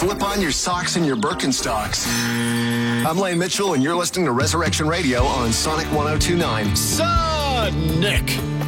slip on your socks and your Birkenstocks. I'm Lane Mitchell, and you're listening to Resurrection Radio on Sonic 102.9. Sonic!